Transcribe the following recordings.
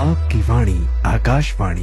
आपकी वाणी Akashvani.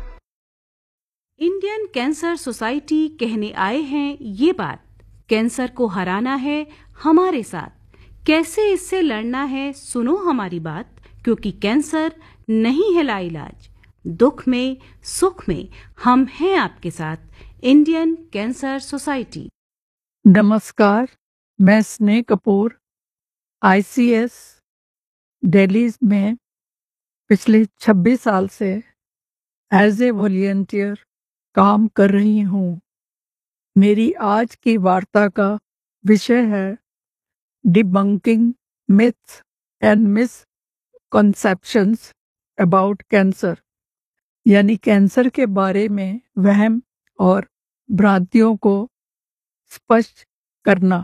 Indian cancer society कहने आए हैं ये बात, कैंसर को हराना है हमारे साथ, कैसे इससे लड़ना है सुनो हमारी बात, क्योंकि कैंसर नहीं है लाइलाज, दुख में सुख में हम हैं आपके साथ। Indian cancer society. नमस्कार, मैं स्नेह कपूर आईसीएस दिल्ली में पिछले 26 साल से एज ए वॉलंटियर काम कर रही हूँ। मेरी आज की वार्ता का विषय है debunking myths and misconceptions about cancer, यानी कैंसर के बारे में वहम और भ्रांतियों को स्पष्ट करना।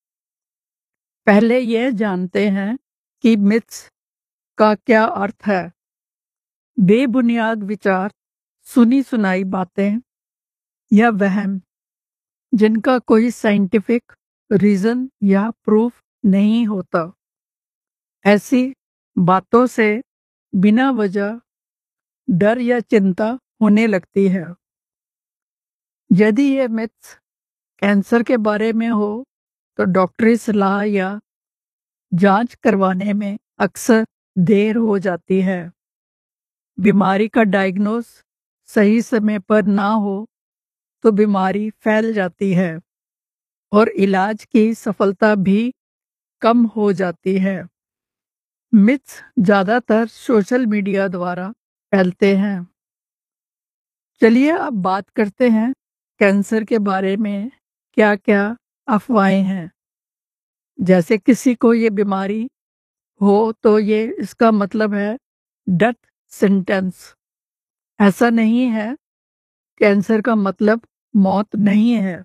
पहले यह जानते हैं कि मिथ्स का क्या अर्थ है। बेबुनियाद विचार, सुनी सुनाई बातें या वहम जिनका कोई साइंटिफिक रीजन या प्रूफ नहीं होता। ऐसी बातों से बिना वजह डर या चिंता होने लगती है। यदि ये मिथ्स कैंसर के बारे में हो तो डॉक्टरी सलाह या जांच करवाने में अक्सर देर हो जाती है। बीमारी का डायग्नोस सही समय पर ना हो तो बीमारी फैल जाती है और इलाज की सफलता भी कम हो जाती है। मिथ्स ज़्यादातर सोशल मीडिया द्वारा फैलते हैं। चलिए अब बात करते हैं कैंसर के बारे में क्या क्या अफवाहें हैं। जैसे किसी को ये बीमारी हो तो ये इसका मतलब है डेथ सेंटेंस। ऐसा नहीं है, कैंसर का मतलब मौत नहीं है।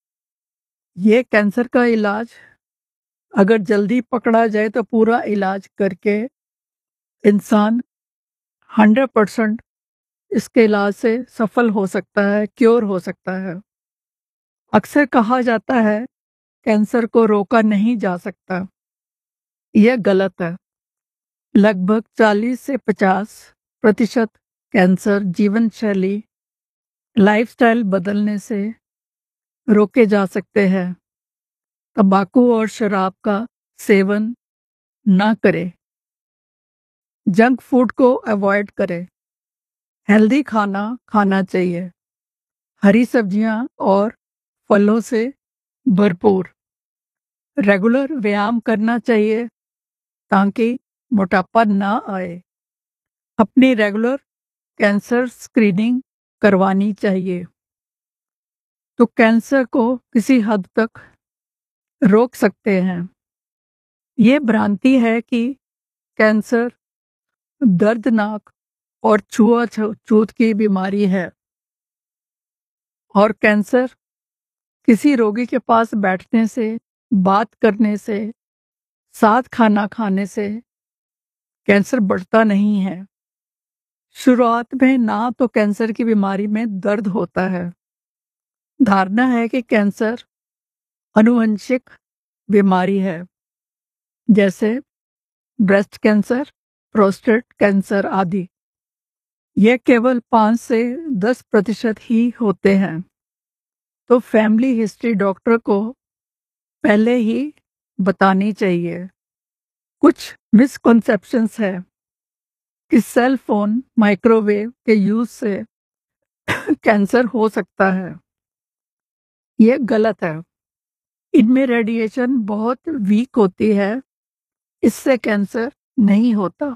ये कैंसर का इलाज अगर जल्दी पकड़ा जाए तो पूरा इलाज करके इंसान 100% इसके इलाज से सफल हो सकता है, क्योर हो सकता है। अक्सर कहा जाता है कैंसर को रोका नहीं जा सकता। यह गलत है। लगभग 40 से 50% कैंसर जीवन शैली, लाइफस्टाइल बदलने से रोके जा सकते हैं। तंबाकू और शराब का सेवन ना करें। जंक फूड को अवॉइड करें। हेल्दी खाना खाना चाहिए। हरी सब्जियां और फलों से भरपूर। रेगुलर व्यायाम करना चाहिए ताकि मोटापा ना आए। अपनी रेगुलर कैंसर स्क्रीनिंग करवानी चाहिए तो कैंसर को किसी हद तक रोक सकते हैं। ये भ्रांति है कि कैंसर दर्दनाक और छुआछूत की बीमारी है और कैंसर किसी रोगी के पास बैठने से, बात करने से, साथ खाना खाने से कैंसर बढ़ता नहीं है। शुरुआत में ना तो कैंसर की बीमारी में दर्द होता है। धारणा है कि कैंसर आनुवंशिक बीमारी है, जैसे ब्रेस्ट कैंसर, प्रोस्टेट कैंसर आदि। यह केवल 5 से 10% ही होते हैं। तो फैमिली हिस्ट्री डॉक्टर को पहले ही बतानी चाहिए। कुछ मिसकॉन्सेप्शंस है कि सेल फोन, माइक्रोवेव के यूज से कैंसर हो सकता है। यह गलत है। इनमें रेडिएशन बहुत वीक होती है, इससे कैंसर नहीं होता।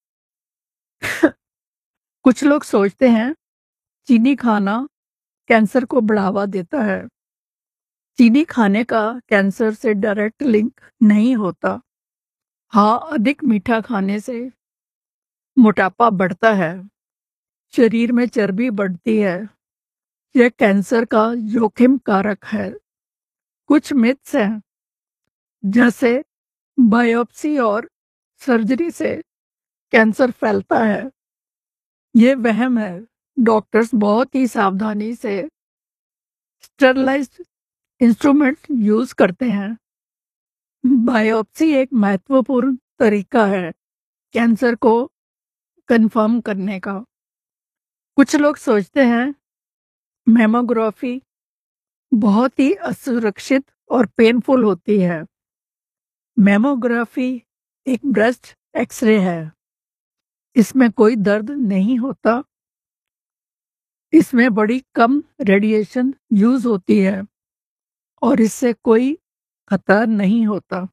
कुछ लोग सोचते हैं चीनी खाना कैंसर को बढ़ावा देता है। चीनी खाने का कैंसर से डायरेक्ट लिंक नहीं होता। हाँ, अधिक मीठा खाने से मोटापा बढ़ता है, शरीर में चर्बी बढ़ती है। यह कैंसर का जोखिम कारक है। कुछ मिथ्स हैं, जैसे बायोप्सी और सर्जरी से कैंसर फैलता है। ये वहम है। डॉक्टर्स बहुत ही सावधानी से स्टरलाइज्ड इंस्ट्रूमेंट यूज करते हैं। बायोप्सी एक महत्वपूर्ण तरीका है कैंसर को कंफर्म करने का। कुछ लोग सोचते हैं मैमोग्राफी बहुत ही असुरक्षित और पेनफुल होती है। मैमोग्राफी एक ब्रेस्ट एक्सरे है। इसमें कोई दर्द नहीं होता। इसमें बड़ी कम रेडिएशन यूज होती है और इससे कोई खतरा नहीं होता।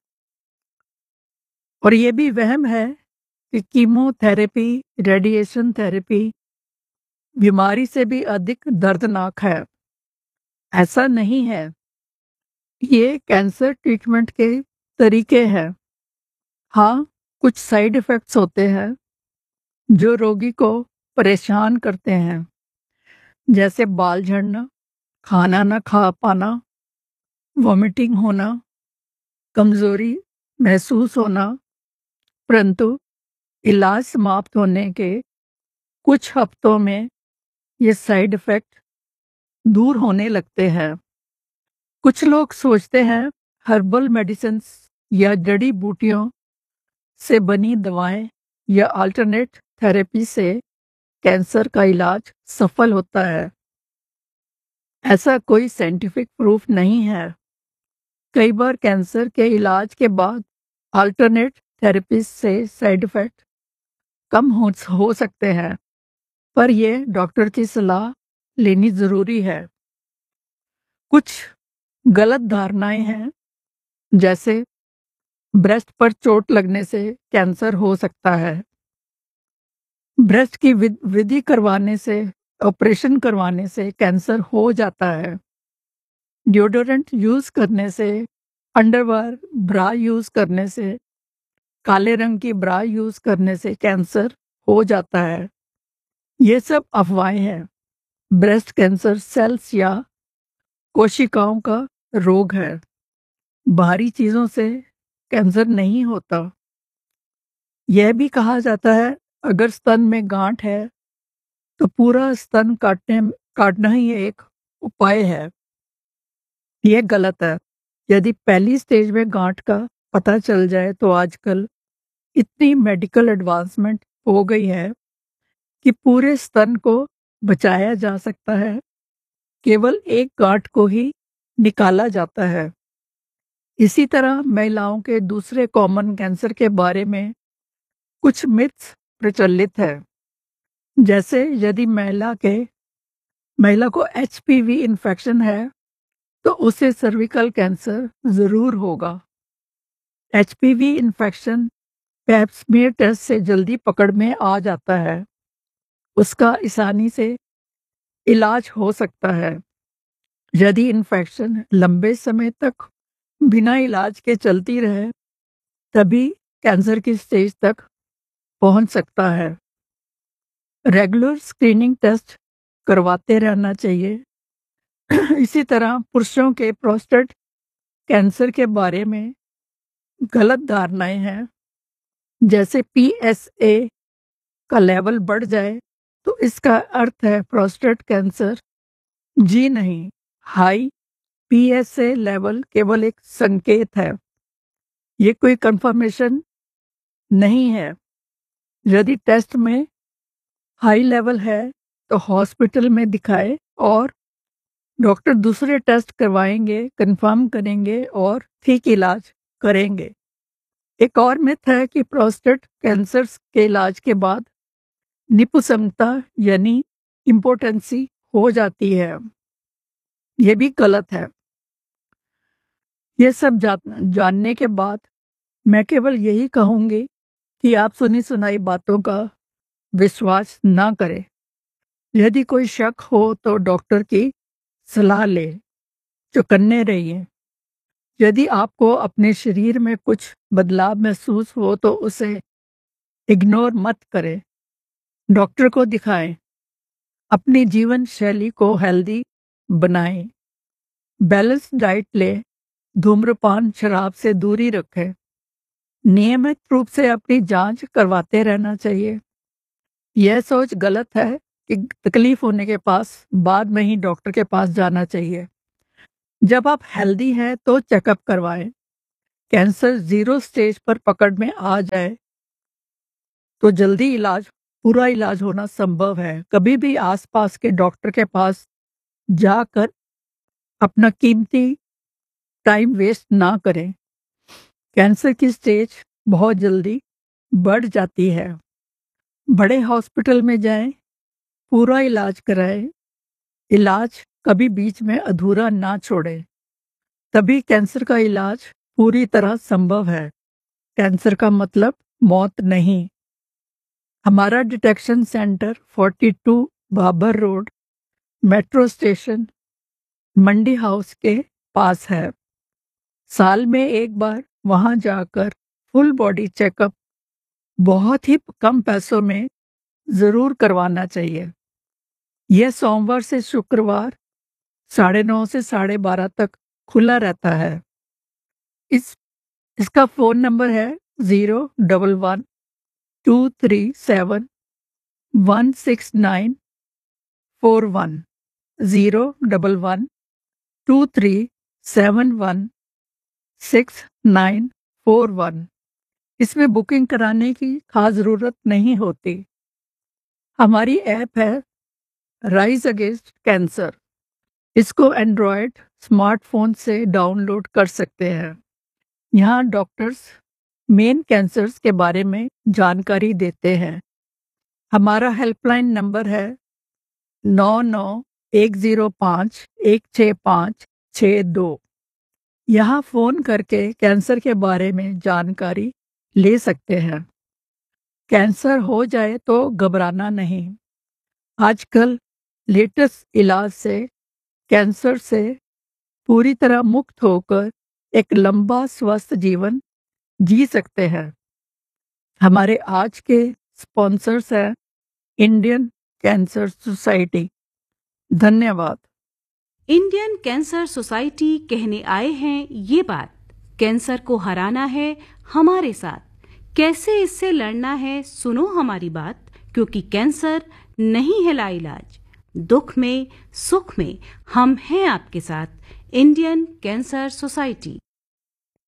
और ये भी वहम है कि कीमोथेरेपी, रेडिएशन थेरेपी बीमारी से भी अधिक दर्दनाक है। ऐसा नहीं है। ये कैंसर ट्रीटमेंट के तरीके हैं। हाँ, कुछ साइड इफेक्ट्स होते हैं जो रोगी को परेशान करते हैं, जैसे बाल झड़ना, खाना न खा पाना, वॉमिटिंग होना, कमजोरी महसूस होना। परंतु इलाज समाप्त होने के कुछ हफ्तों में ये साइड इफेक्ट दूर होने लगते हैं। कुछ लोग सोचते हैं हर्बल मेडिसिन्स या जड़ी बूटियों से बनी दवाएं या अल्टरनेट थेरेपी से कैंसर का इलाज सफल होता है। ऐसा कोई साइंटिफिक प्रूफ नहीं है। कई बार कैंसर के इलाज के बाद अल्टरनेट थेरेपी से साइड इफेक्ट कम हो सकते हैं, पर यह डॉक्टर की सलाह लेनी जरूरी है। कुछ गलत धारणाएं हैं, जैसे ब्रेस्ट पर चोट लगने से कैंसर हो सकता है, ब्रेस्ट की वृद्धि करवाने से, ऑपरेशन करवाने से कैंसर हो जाता है, डिओडोरेंट यूज करने से, अंडरवेयर ब्रा यूज करने से, काले रंग की ब्रा यूज करने से कैंसर हो जाता है। ये सब अफवाहें हैं। ब्रेस्ट कैंसर सेल्स या कोशिकाओं का रोग है। बाहरी चीजों से कैंसर नहीं होता। यह भी कहा जाता है अगर स्तन में गांठ है तो पूरा स्तन काटना ही एक उपाय है। यह गलत है। यदि पहली स्टेज में गांठ का पता चल जाए तो आजकल इतनी मेडिकल एडवांसमेंट हो गई है कि पूरे स्तन को बचाया जा सकता है। केवल एक गांठ को ही निकाला जाता है। इसी तरह महिलाओं के दूसरे कॉमन कैंसर के बारे में कुछ मिथ्स प्रचलित है, जैसे यदि महिला को एचपीवी इन्फेक्शन है तो उसे सर्विकल कैंसर जरूर होगा। HPV infection pipe smear test से जल्दी पकड़ में आ जाता है। उसका आसानी से इलाज हो सकता है। यदि इन्फेक्शन लंबे समय तक बिना इलाज के चलती रहे तभी कैंसर की स्टेज तक पहुंच सकता है। रेगुलर स्क्रीनिंग टेस्ट करवाते रहना चाहिए। इसी तरह पुरुषों के प्रोस्टेट कैंसर के बारे में गलत धारणाएं हैं, जैसे पीएसए का लेवल बढ़ जाए तो इसका अर्थ है प्रोस्टेट कैंसर। जी नहीं, हाई पीएसए लेवल केवल एक संकेत है। ये कोई कंफर्मेशन नहीं है। यदि टेस्ट में हाई लेवल है तो हॉस्पिटल में दिखाए और डॉक्टर दूसरे टेस्ट करवाएंगे, कंफर्म करेंगे और ठीक इलाज करेंगे। एक और मिथ है कि प्रोस्टेट कैंसर के इलाज के बाद निपुसमता यानी इम्पोटेंसी हो जाती है। यह भी गलत है। ये सब जानने के बाद मैं केवल यही कहूंगी कि आप सुनी सुनाई बातों का विश्वास ना करें। यदि कोई शक हो तो डॉक्टर की सलाह ले, चौकन्ने रहिए। यदि आपको अपने शरीर में कुछ बदलाव महसूस हो तो उसे इग्नोर मत करें, डॉक्टर को दिखाएं। अपनी जीवन शैली को हेल्दी बनाएं, बैलेंस डाइट लें, धूम्रपान शराब से दूरी रखें, नियमित रूप से अपनी जांच करवाते रहना चाहिए। यह सोच गलत है कि तकलीफ होने के बाद में ही डॉक्टर के पास जाना चाहिए। जब आप हेल्दी हैं तो चेकअप करवाएं। कैंसर 0 स्टेज पर पकड़ में आ जाए तो जल्दी इलाज पूरा इलाज होना संभव है। कभी भी आसपास के डॉक्टर के पास जाकर अपना कीमती टाइम वेस्ट ना करें। कैंसर की स्टेज बहुत जल्दी बढ़ जाती है। बड़े हॉस्पिटल में जाएं, पूरा इलाज कराएं, इलाज कभी बीच में अधूरा ना छोड़ें। तभी कैंसर का इलाज पूरी तरह संभव है। कैंसर का मतलब मौत नहीं। हमारा detection centre 42 Babar road, metro station, मंडी हाउस के पास है। साल में एक बार वहां जाकर फुल बॉडी चेकअप बहुत ही कम पैसों में जरूर करवाना चाहिए। यह सोमवार से शुक्रवार 9:30 से 12:30 तक खुला रहता है। इसका फोन नंबर है 011-237-16941, 011-237-16941। इसमें बुकिंग कराने की खास जरूरत नहीं होती। हमारी ऐप है राइज अगेंस्ट कैंसर। इसको एंड्रॉयड स्मार्टफोन से डाउनलोड कर सकते हैं। यहाँ डॉक्टर्स मेन कैंसर्स के बारे में जानकारी देते हैं। हमारा हेल्पलाइन नंबर है 99-105-16562। यहाँ फोन करके कैंसर के बारे में जानकारी ले सकते हैं। कैंसर हो जाए तो घबराना नहीं। आजकल लेटेस्ट इलाज से कैंसर से पूरी तरह मुक्त होकर एक लंबा स्वस्थ जीवन जी सकते हैं। हमारे आज के स्पॉन्सर्स हैं इंडियन कैंसर सोसाइटी। धन्यवाद। इंडियन कैंसर सोसाइटी कहने आए हैं ये बात, कैंसर को हराना है हमारे साथ, कैसे इससे लड़ना है सुनो हमारी बात, क्योंकि कैंसर नहीं है लाइलाज। दुख में सुख में हम हैं आपके साथ। Indian cancer society.